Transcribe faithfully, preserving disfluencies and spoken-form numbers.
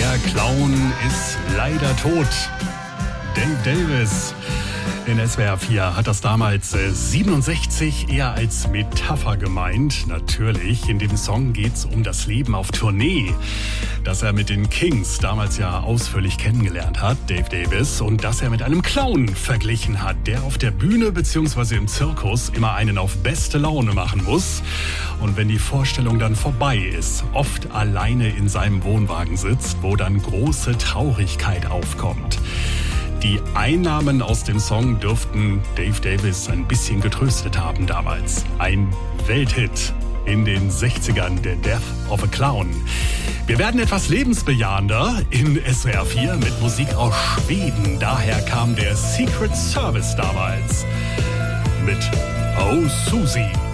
Der Clown ist leider tot. Dave Davis in S W R vier hat das damals äh, siebenundsechzig eher als Metapher gemeint. Natürlich, in dem Song geht's um das Leben auf Tournee, das er mit den Kings damals ja ausführlich kennengelernt hat, Dave Davis, und das er mit einem Clown verglichen hat, der auf der Bühne bzw. im Zirkus immer einen auf beste Laune machen muss. Und wenn die Vorstellung dann vorbei ist, oft alleine in seinem Wohnwagen sitzt, wo dann große Traurigkeit aufkommt. Die Einnahmen aus dem Song dürften Dave Davis ein bisschen getröstet haben damals. Ein Welthit in den sechzigern, der Death of a Clown. Wir werden etwas lebensbejahender in S W R vier mit Musik aus Schweden. Daher kam der Secret Service damals mit Oh Susie.